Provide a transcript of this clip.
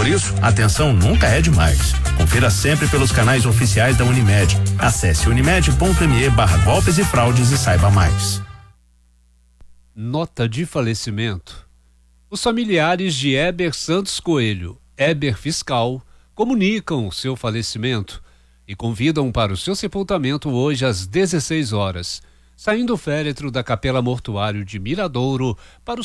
Por isso, a atenção nunca é demais. Confira sempre pelos canais oficiais da Unimed. Acesse unimed.me/golpes e fraudes e saiba mais. Nota de falecimento. Os familiares de Heber Santos Coelho, Heber Fiscal, comunicam o seu falecimento e convidam para o seu sepultamento hoje às 16 horas, saindo o féretro da Capela Mortuário de Miradouro para o